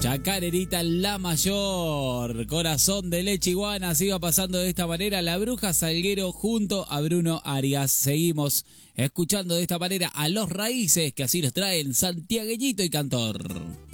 Chacarerita la mayor, corazón de leche iguana, siga pasando de esta manera La Bruja Salguero junto a Bruno Arias. Seguimos escuchando de esta manera a Los Raíces, que así los traen Santiagueñito y Cantor.